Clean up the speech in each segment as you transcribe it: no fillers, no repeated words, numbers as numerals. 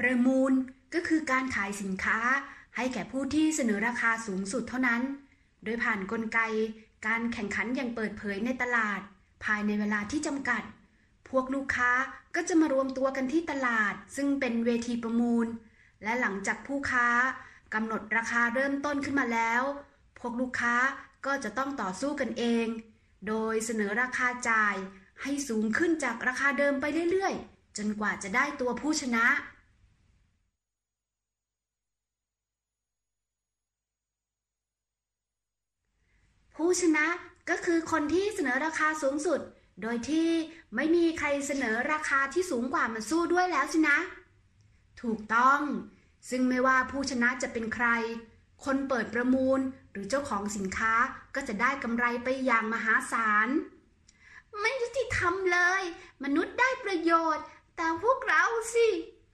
ประมูลก็คือการขายสินค้าให้แก่ผู้ที่เสนอราคาสูงสุดเท่านั้น โดยผ่านกลไกการแข่งขันอย่างเปิดเผยในตลาดภายในเวลาที่จำกัด พวกลูกค้าก็จะมารวมตัวกันที่ตลาดซึ่งเป็นเวทีประมูล และหลังจากผู้ค้ากำหนดราคาเริ่มต้นขึ้นมาแล้ว พวกลูกค้าก็จะต้องต่อสู้กันเอง โดยเสนอราคาจ่ายให้สูงขึ้นจากราคาเดิมไปเรื่อยๆจนกว่าจะได้ตัวผู้ชนะ ผู้ชนะก็คือคนที่เสนอราคาสูงสุดโดยที่ไม่มีใครเสนอราคาที่สูงกว่ามาสู้ด้วยแล้วสินะ ถูกต้องซึ่งไม่ว่าผู้ชนะจะเป็นใครคนเปิดประมูลหรือเจ้าของสินค้าก็จะได้กำไรไปอย่างมหาศาลไม่ยุติธรรมเลยมนุษย์ได้ประโยชน์แต่พวกเราสิ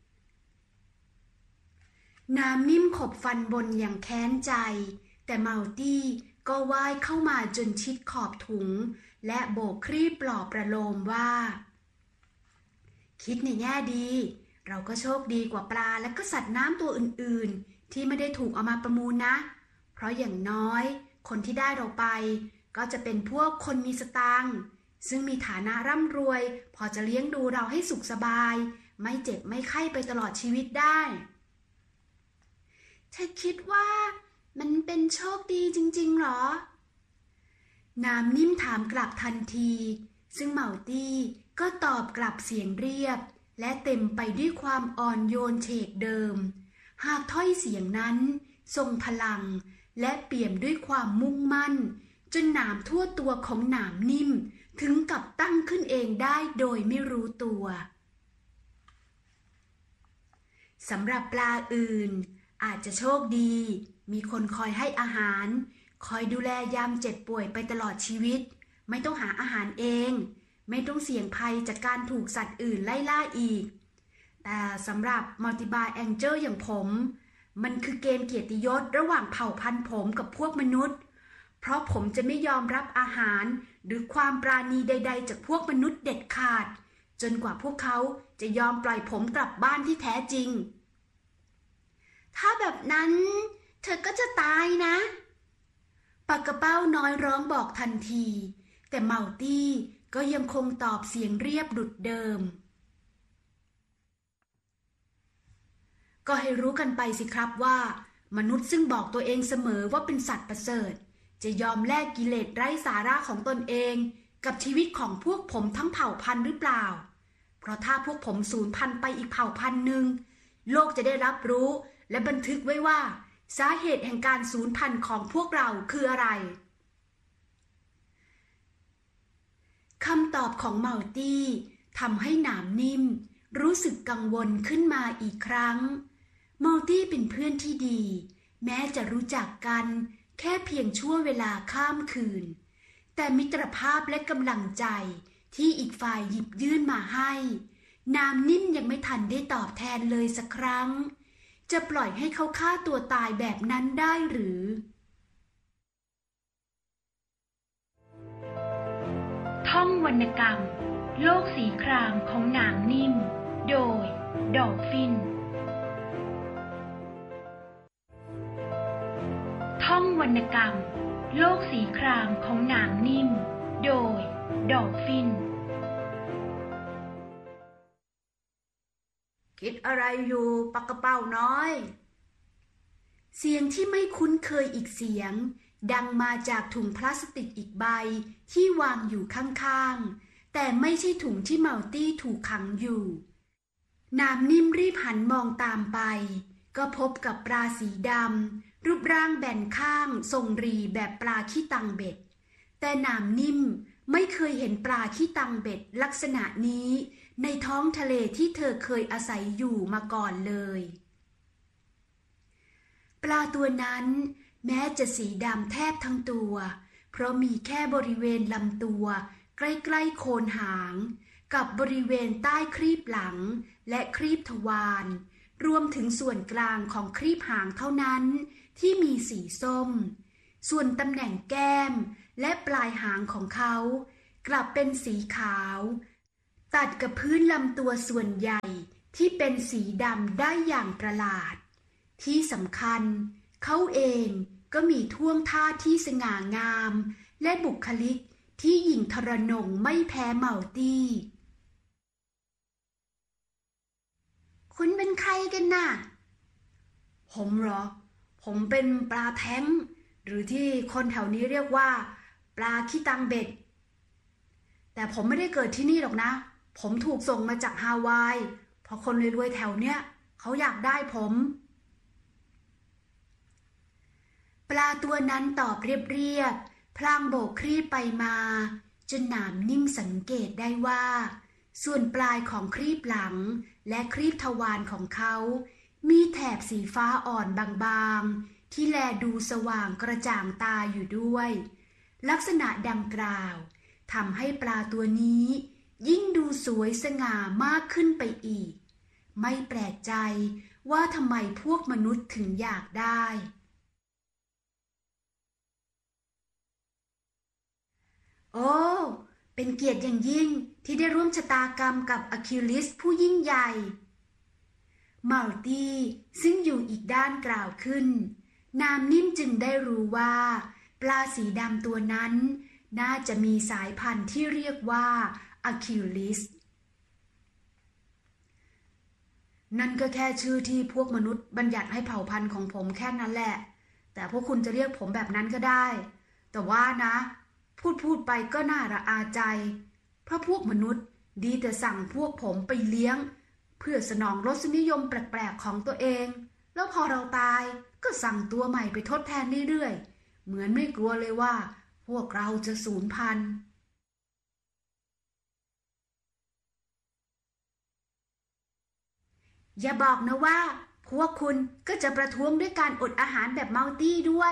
น้ำนิ่มขบฟันบนอย่างแค้นใจแต่เมาตี้ก็ว่ายเข้ามาจนชิดขอบถุงและโบกครีบปลอบประโลมว่าคิดในแง่ดีเราก็โชคดีกว่าปลาและก็สัตว์น้ำตัวอื่นๆที่ไม่ได้ถูกเอามาประมูลนะเพราะอย่างน้อยคนที่ได้เราไปก็จะเป็นพวกคนมีสตางค์ซึ่งมีฐานะร่ำรวยพอจะเลี้ยงดูเราให้สุขสบายไม่เจ็บไม่ไข้ไปตลอดชีวิตได้เธอคิดว่ามันเป็นโชคดีจริงๆหรอน้ำนิ่มถามกลับทันทีซึ่งเหมาตี้ก็ตอบกลับเสียงเรียบและเต็มไปด้วยความอ่อนโยนเฉกเดิมหากถ้อยเสียงนั้นทรงพลังและเปี่ยมด้วยความมุ่งมั่นจนหนามทั่วตัวของหนามนิ่มถึงกับตั้งขึ้นเองได้โดยไม่รู้ตัวสำหรับปลาอื่นอาจจะโชคดีมีคนคอยให้อาหารคอยดูแลยามเจ็บป่วยไปตลอดชีวิตไม่ต้องหาอาหารเองไม่ต้องเสี่ยงภัยจากการถูกสัตว์อื่นไล่ล่าอีกแต่สำหรับมัลติบาร์แองเจิลอย่างผมมันคือเกมเกียรติยศระหว่างเผ่าพันธุ์ผมกับพวกมนุษย์เพราะผมจะไม่ยอมรับอาหารหรือความปราณีใดๆจากพวกมนุษย์เด็ดขาดจนกว่าพวกเขาจะยอมปล่อยผมกลับบ้านที่แท้จริงถ้าแบบนั้นเธอก็จะตายนะปากกระเป้าน้อยร้องบอกทันทีแต่เมาตี้ก็ยังคงตอบเสียงเรียบดุจเดิมก็ให้รู้กันไปสิครับว่ามนุษย์ซึ่งบอกตัวเองเสมอว่าเป็นสัตว์ประเสริฐจะยอมแลกกิเลสไร้สาระของตนเองกับชีวิตของพวกผมทั้งเผ่าพันธุ์หรือเปล่าเพราะถ้าพวกผมสูญพันธุ์ไปอีกเผ่าพันธุ์หนึ่งโลกจะได้รับรู้และบันทึกไว้ว่าสาเหตุแห่งการสูญพันธุ์ของพวกเราคืออะไรคำตอบของเมาตี้ทำให้หนามนิ่มรู้สึกกังวลขึ้นมาอีกครั้งเมาตี้เป็นเพื่อนที่ดีแม้จะรู้จักกันแค่เพียงชั่วเวลาข้ามคืนแต่มิตรภาพและกำลังใจที่อีกฝ่ายหยิบยื่นมาให้หนามนิ่มยังไม่ทันได้ตอบแทนเลยสักครั้งจะปล่อยให้เขาฆ่าตัวตายแบบนั้นได้หรือท่องวรรณกรรมโลกสีครามของหนามนิ่มโดยดอลฟินท่องวรรณกรรมโลกสีครามของหนามนิ่มโดยดอลฟินคิดอะไรอยู่ปากกระเป๋าน้อยเสียงที่ไม่คุ้นเคยอีกเสียงดังมาจากถุงพลาสติกอีกใบที่วางอยู่ข้างๆแต่ไม่ใช่ถุงที่เมาตี้ถูกขังอยู่หนามนิ่มรีบหันมองตามไปก็พบกับปลาสีดำรูปร่างแบนข้างทรงรีแบบปลาขี้ตังเบ็ดแต่หนามนิ่มไม่เคยเห็นปลาขี้ตังเบ็ดลักษณะนี้ในท้องทะเลที่เธอเคยอาศัยอยู่มาก่อนเลยปลาตัวนั้นแม้จะสีดำแทบทั้งตัวเพราะมีแค่บริเวณลำตัวใกล้ๆโคนหางกับบริเวณใต้ครีบหลังและครีบทวารรวมถึงส่วนกลางของครีบหางเท่านั้นที่มีสีส้มส่วนตำแหน่งแก้มและปลายหางของเขากลับเป็นสีขาวตัดกับพื้นลำตัวส่วนใหญ่ที่เป็นสีดำได้อย่างประหลาดที่สำคัญเขาเองก็มีท่วงท่าที่สง่างามและบุคลิกที่หยิ่งทรนงไม่แพ้เมาตี้คุณเป็นใครกันน่ะผมเหรอผมเป็นปลาแท้งหรือที่คนแถวนี้เรียกว่าปลาขี้ตังเบ็ดแต่ผมไม่ได้เกิดที่นี่หรอกนะผมถูกส่งมาจากฮาวายเพราะคนรวยๆแถวเนี้ยเขาอยากได้ผมปลาตัวนั้นตอบเรียบๆพลางโบกครีบไปมาจนหนามนิ่มสังเกตได้ว่าส่วนปลายของครีบหลังและครีบทวารของเขามีแถบสีฟ้าอ่อนบางๆที่แลดูสว่างกระจ่างตาอยู่ด้วยลักษณะดังกล่าวทำให้ปลาตัวนี้ยิ่งดูสวยสง่ามากขึ้นไปอีกไม่แปลกใจว่าทำไมพวกมนุษย์ถึงอยากได้โอ้เป็นเกียรติอย่างยิ่งที่ได้ร่วมชะตากรรมกับอะคิลิสผู้ยิ่งใหญ่มัลตี้ซึ่งอยู่อีกด้านกล่าวขึ้นนามนิ่มจึงได้รู้ว่าปลาสีดำตัวนั้นน่าจะมีสายพันธุ์ที่เรียกว่าอะคิลิสนั่นก็แค่ชื่อที่พวกมนุษย์บัญญัติให้เผ่าพันธุ์ของผมแค่นั้นแหละแต่พวกคุณจะเรียกผมแบบนั้นก็ได้แต่ว่านะพูดไปก็น่าระอาใจเพราะพวกมนุษย์ดีแต่สั่งพวกผมไปเลี้ยงเพื่อสนองรสนิยมแปลกๆของตัวเองแล้วพอเราตายก็สั่งตัวใหม่ไปทดแทนเรื่อยๆเหมือนไม่กลัวเลยว่าพวกเราจะสูญพันธุ์อย่าบอกนะว่าพวกคุณก็จะประท้วงด้วยการอดอาหารแบบเมาตี้ด้วย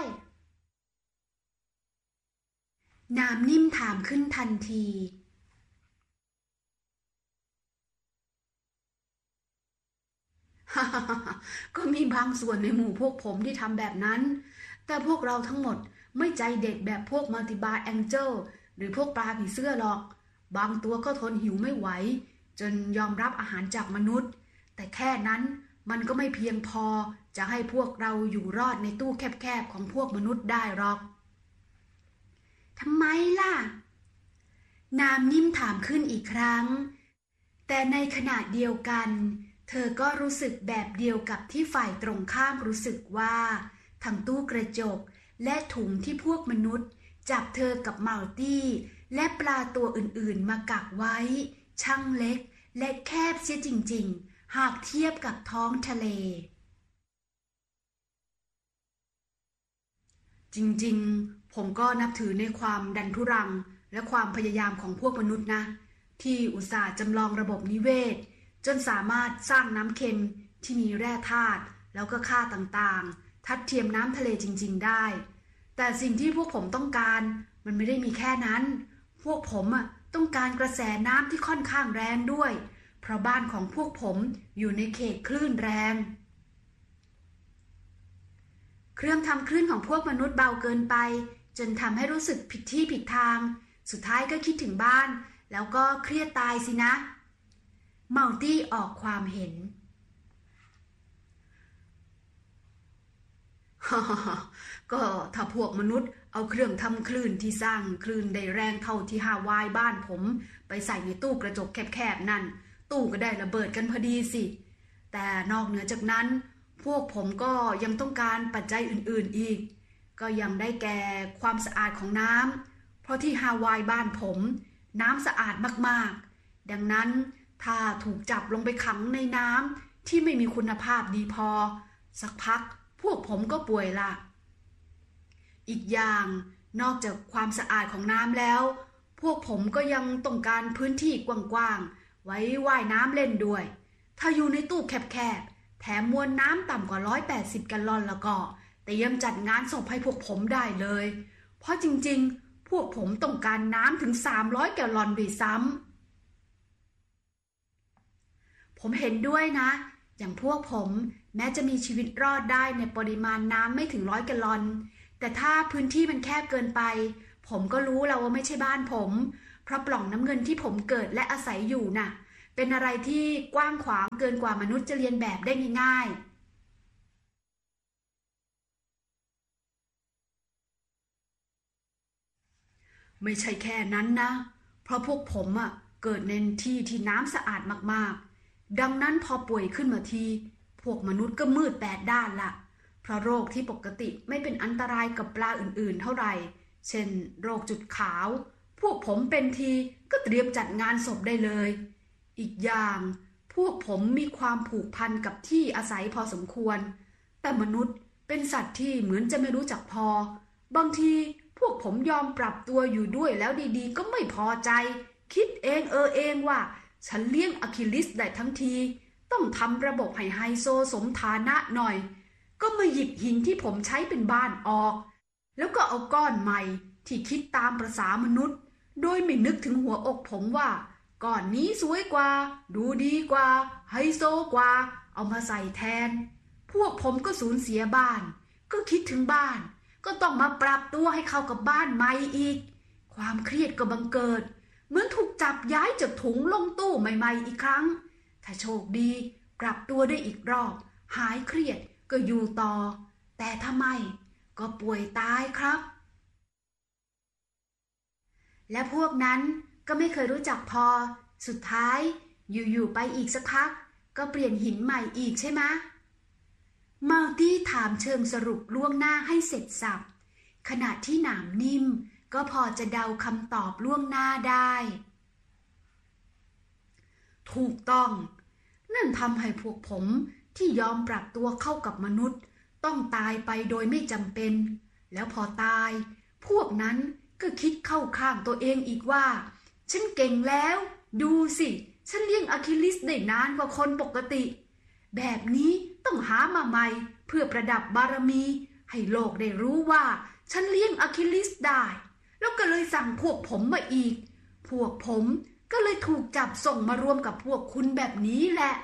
นามนิ่มถามขึ้นทันที ก็มีบางส่วนในหมู่พวกผมที่ทำแบบนั้นแต่พวกเราทั้งหมดไม่ใจเด็ดแบบพวกมัลติบาร์แองเจิลหรือพวกปลาผีเสื้อหรอกบางตัวก็ทนหิวไม่ไหวจนยอมรับอาหารจากมนุษย์แต่แค่นั้นมันก็ไม่เพียงพอจะให้พวกเราอยู่รอดในตู้แคบๆของพวกมนุษย์ได้หรอกทำไมล่ะนามนิ่มถามขึ้นอีกครั้งแต่ในขณะเดียวกันเธอก็รู้สึกแบบเดียวกับที่ฝ่ายตรงข้ามรู้สึกว่าทั้งตู้กระจกและถุงที่พวกมนุษย์จับเธอกับมัลตี้และปลาตัวอื่นๆมากักไว้ช่างเล็กและแคบเสียจริงๆหากเทียบกับท้องทะเลจริงๆผมก็นับถือในความดันทุรังและความพยายามของพวกมนุษย์นะที่อุตส่าห์จำลองระบบนิเวศจนสามารถสร้างน้ำเค็มที่มีแร่ธาตุแล้วก็ค่าต่างๆทัดเทียมน้ำทะเลจริงๆได้แต่สิ่งที่พวกผมต้องการมันไม่ได้มีแค่นั้นพวกผมต้องการกระแสน้ำที่ค่อนข้างแรงด้วยเพราะบ้านของพวกผมอยู่ในเขตคลื่นแรงเครื่องทำคลื่นของพวกมนุษย์เบาเกินไปจนทำให้รู้สึกผิดที่ผิดทางสุดท้ายก็คิดถึงบ้านแล้วก็เครียดตายสินะมัลตี้ออกความเห็น ก็ถ้าพวกมนุษย์เอาเครื่องทำคลื่นที่สร้างคลื่นได้แรงเท่าที่ฮาวายบ้านผมไปใส่ในตู้กระจกแคบๆนั่นตู้ก็ได้ระเบิดกันพอดีสิแต่นอกเหนือจากนั้นพวกผมก็ยังต้องการปัจจัยอื่นๆอีกก็ยังได้แก่ความสะอาดของน้ำเพราะที่ฮาวายบ้านผมน้ำสะอาดมากๆดังนั้นถ้าถูกจับลงไปขังในน้ำที่ไม่มีคุณภาพดีพอสักพักพวกผมก็ป่วยละอีกอย่างนอกจากความสะอาดของน้ำแล้วพวกผมก็ยังต้องการพื้นที่กว้างๆไว้ว่ายน้ำเล่นด้วยถ้าอยู่ในตู้แคบๆแถมมวลน้ำต่ำกว่า180 แกลลอนแล้วก็เตรียมจัดงานศพให้พวกผมได้เลยเพราะจริงๆพวกผมต้องการน้ำถึง300 แกลลอนด้วยซ้ำผมเห็นด้วยนะอย่างพวกผมแม้จะมีชีวิตรอดได้ในปริมาณน้ำไม่ถึง100 แกลลอนแต่ถ้าพื้นที่มันแคบเกินไปผมก็รู้แล้วว่าไม่ใช่บ้านผมเพราะปล่องน้ำเงินที่ผมเกิดและอาศัยอยู่น่ะเป็นอะไรที่กว้างขวางเกินกว่ามนุษย์จะเรียนแบบได้ง่ายๆไม่ใช่แค่นั้นนะเพราะพวกผมเกิดในที่ที่น้ำสะอาดมากๆดังนั้นพอป่วยขึ้นมาทีพวกมนุษย์ก็มืดแปดด้านละเพราะโรคที่ปกติไม่เป็นอันตรายกับปลาอื่นๆเท่าไหร่เช่นโรคจุดขาวพวกผมเป็นทีก็เตรียมจัดงานศพได้เลยอีกอย่างพวกผมมีความผูกพันกับที่อาศัยพอสมควรแต่มนุษย์เป็นสัตว์ที่เหมือนจะไม่รู้จักพอบางทีพวกผมยอมปรับตัวอยู่ด้วยแล้วดีๆก็ไม่พอใจคิดเองเองว่าฉันเลี้ยงอะคิลิสได้ทั้งทีต้องทำระบบให้ไฮโซสมฐานะหน่อยก็มาหยิบหินที่ผมใช้เป็นบ้านออกแล้วก็เอาก้อนใหม่ที่คิดตามประสามนุษย์โดยไม่นึกถึงหัวอกผมว่าก้อนนี้สวยกว่าดูดีกว่าไฮโซกว่าเอามาใส่แทนพวกผมก็สูญเสียบ้านก็คิดถึงบ้านก็ต้องมาปรับตัวให้เข้ากับบ้านใหม่อีกความเครียดก็บังเกิดเหมือนถูกจับย้ายจากถุงลงตู้ใหม่ๆอีกครั้งถ้าโชคดีปรับตัวได้อีกรอบหายเครียดก็อยู่ต่อแต่ถ้าไม่ก็ป่วยตายครับและพวกนั้นก็ไม่เคยรู้จักพอสุดท้ายอยู่ๆไปอีกสักพักก็เปลี่ยนหินใหม่อีกใช่ไหมมัลตี้ถามเชิงสรุปล่วงหน้าให้เสร็จสับขณะที่หนามนิ่มก็พอจะเดาคำตอบล่วงหน้าได้ถูกต้องนั่นทำให้พวกผมที่ยอมปรับตัวเข้ากับมนุษย์ต้องตายไปโดยไม่จำเป็นแล้วพอตายพวกนั้นก็คิดเข้าข้างตัวเองอีกว่าฉันเก่งแล้วดูสิฉันเลี้ยงอะคิลิสได้นานกว่าคนปกติแบบนี้ต้องหามาใหม่เพื่อประดับบารมีให้โลกได้รู้ว่าฉันเลี้ยงอะคิลิสได้แล้วก็เลยสั่งพวกผมมาอีกพวกผมก็เลยถูกจับส่งมารวมกับพวกคุณแบบนี้แหละ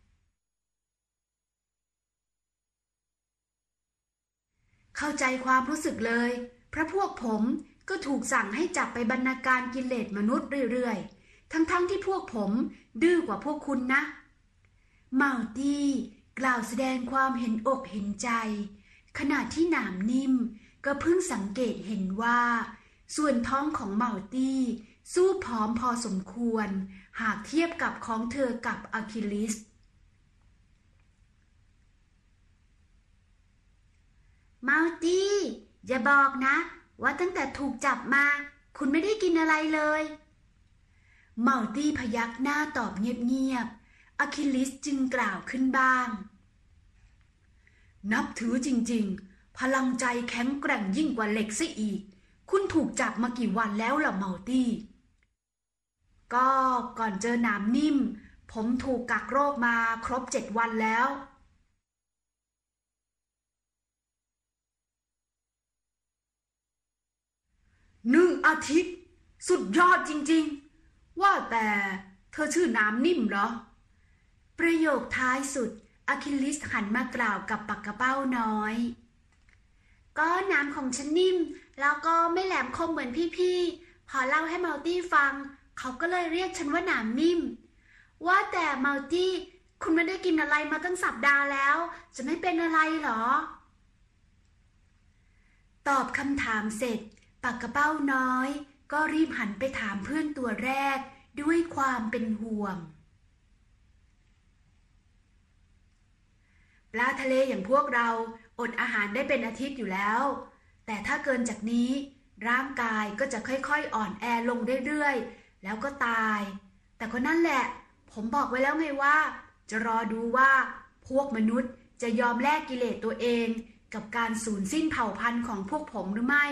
เข้าใจความรู้สึกเลยเพราะพวกผมก็ถูกสั่งให้จับไปบรรณาการกิเลสมนุษย์เรื่อยๆทั้งๆที่พวกผมดื้อกว่าพวกคุณนะมัลตี้กล่าวแสดงความเห็นอกเห็นใจขณะที่หนามนิ่มก็เพิ่งสังเกตเห็นว่าส่วนท้องของมัลตี้สู้ผอมพอสมควรหากเทียบกับของเธอกับอะคิลิสมัลตี้อย่าบอกนะว่าตั้งแต่ถูกจับมาคุณไม่ได้กินอะไรเลยมัลตี้พยักหน้าตอบเงียบๆอะคิลิสจึงกล่าวขึ้นบ้างนับถือจริงๆพลังใจแข็งแกร่งยิ่งกว่าเหล็กซะอีกคุณถูกจับมากี่วันแล้วล่ะมัลตี้ก็ก่อนเจอหนามนิ่มผมถูกกักโรคมาครบ7 วันแล้ว1 อาทิตย์สุดยอดจริงๆว่าแต่เธอชื่อหนามนิ่มเหรอประโยคท้ายสุดอะคิลิสหันมากล่าวกับปักกระเป้าน้อยก็หนามของฉันนิ่มแล้วก็ไม่แหลมคมเหมือนพี่ๆพอเล่าให้มัลตี้ฟังเขาก็เลยเรียกฉันว่าหนามนิ่มว่าแต่มัลตี้คุณไม่ได้กินอะไรมาตั้งสัปดาห์แล้วจะไม่เป็นอะไรเหรอตอบคำถามเสร็จปักกระเป้าน้อยก็รีบหันไปถามเพื่อนตัวแรกด้วยความเป็นห่วงปลาทะเลอย่างพวกเราอดอาหารได้เป็นอาทิตย์อยู่แล้วแต่ถ้าเกินจากนี้ร่างกายก็จะค่อยๆอ่อนแอลงเรื่อยๆแล้วก็ตายแต่ก็นั่นแหละผมบอกไว้แล้วไงว่าจะรอดูว่าพวกมนุษย์จะยอมแลกกิเลสตัวเองกับการสูญสิ้นเผ่าพันธุ์ของพวกผมหรือไม่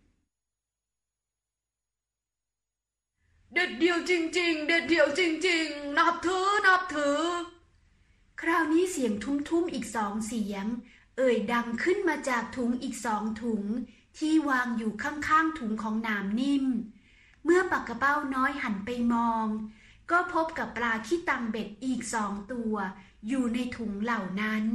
เด็ดเดี่ยวจริงๆเด็ดเดี่ยวจริงๆนับถือนับถือคราวนี้เสียงทุ้มๆอีก2 เสียงเอ่ยดังขึ้นมาจากถุงอีก2 ถุงที่วางอยู่ข้างๆถุงของหนามนิ่มเมื่อปักกระเป้าน้อยหันไปมองก็พบกับปลาขี้ตังเบ็ดอีก2 ตัวอยู่ในถุงเหล่านั้น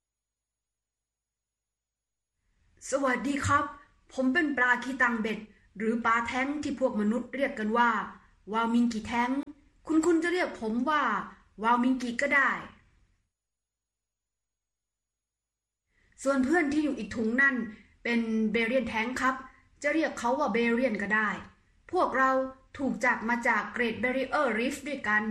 สวัสดีครับผมเป็นปลาขี้ตังเบ็ดหรือปลาแท้งที่พวกมนุษย์เรียกกันว่าวาลมิงกิแท้งคุณจะเรียกผมว่าวาลมิงกิก็ได้ส่วนเพื่อนที่อยู่อีกถุงนั่นเป็นเบเรียนแท้งครับจะเรียกเขาว่าเบเรียนก็ได้พวกเราถูกจับมาจากเกรทแบรีเออร์รีฟด้วยกัน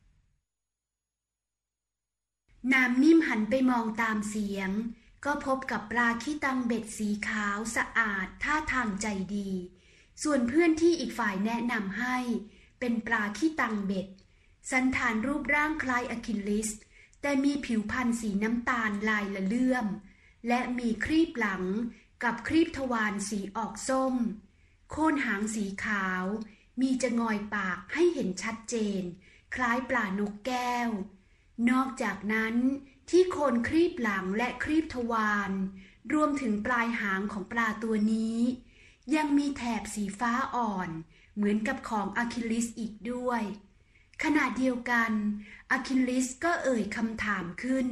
น้ำนิ่มหันไปมองตามเสียงก็พบกับปลาขี้ตังเบ็ดสีขาวสะอาดท่าทางใจดีส่วนเพื่อนที่อีกฝ่ายแนะนำให้เป็นปลาขี้ตังเบ็ดสันฐานรูปร่างคล้ายอะคิลลิสแต่มีผิวพรรณสีน้ำตาลลายละเลื่อมและมีครีบหลังกับครีบทวารสีออกส้มโคนหางสีขาวมีจะงอยปากให้เห็นชัดเจนคล้ายปลานกแก้วนอกจากนั้นที่โคนครีบหลังและครีบทวารรวมถึงปลายหางของปลาตัวนี้ยังมีแถบสีฟ้าอ่อนเหมือนกับของอะคิลลิสอีกด้วยขณะเดียวกันอะคิลลิสก็เอ่ยคำถามขึ้น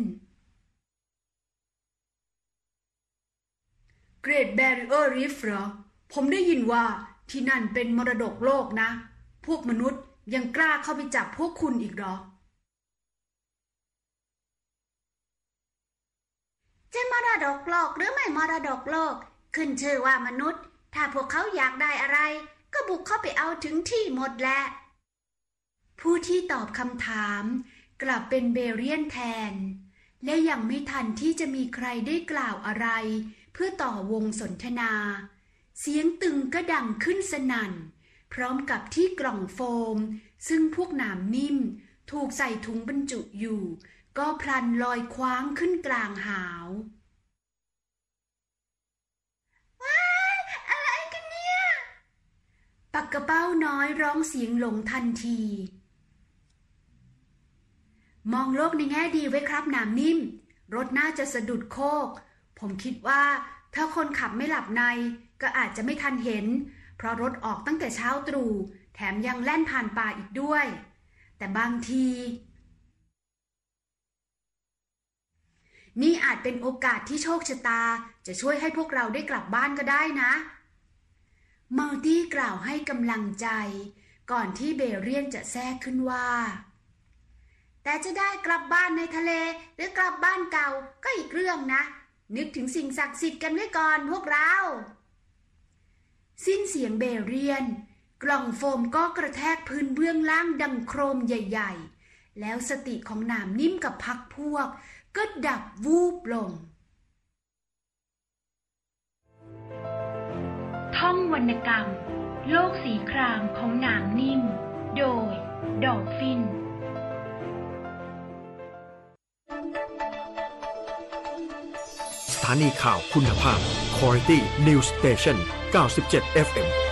เกรทแบรีเออร์รีฟเหรอผมได้ยินว่าที่นั่นเป็นมรดกโลกนะพวกมนุษย์ยังกล้าเข้าไปจับพวกคุณอีกเหรอจะมรดกโลกหรือไม่มรดกโลกขึ้นชื่อว่ามนุษย์ถ้าพวกเขาอยากได้อะไรก็บุกเข้าไปเอาถึงที่หมดแหละผู้ที่ตอบคำถามกลับเป็นเบเรียนแทนและยังไม่ทันที่จะมีใครได้กล่าวอะไรเพื่อต่อวงสนทนาเสียงตึงก็ดังขึ้นสนั่นพร้อมกับที่กล่องโฟมซึ่งพวกหนามนิ่มถูกใส่ถุงบรรจุอยู่ก็พลันลอยคว้างขึ้นกลางหาวว้ายอะไรกันเนี่ยปักกระเป้าน้อยร้องเสียงหลงทันทีมองโลกในแง่ดีไว้ครับหนามนิ่มรถน่าจะสะดุดโคกผมคิดว่าถ้าคนขับไม่หลับในก็อาจจะไม่ทันเห็นเพราะรถออกตั้งแต่เช้าตรู่แถมยังแล่นผ่านป่าอีกด้วยแต่บางทีนี่อาจเป็นโอกาสที่โชคชะตาจะช่วยให้พวกเราได้กลับบ้านก็ได้นะมัลตี้กล่าวให้กำลังใจก่อนที่เบเรียนจะแทรกขึ้นว่าแต่จะได้กลับบ้านในทะเลหรือกลับบ้านเก่าก็อีกเรื่องนะนึกถึงสิ่งศักดิ์สิทธิ์กันไว้ก่อนพวกเราสิ้นเสียงเบเรียนกล่องโฟมก็กระแทกพื้นเบื้องล่างดังโครมใหญ่ๆแล้วสติของหนามนิ่มกับพรรคพวกก็ดับวูบลงท่องวรรณกรรมโลกสีครามของหนามนิ่มโดยดอลฟินสถานีข่าวคุณภาพ Quality News Station 97 FM